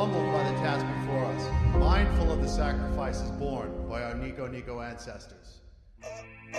humbled by the task before us, mindful of the sacrifices borne by our Nico ancestors.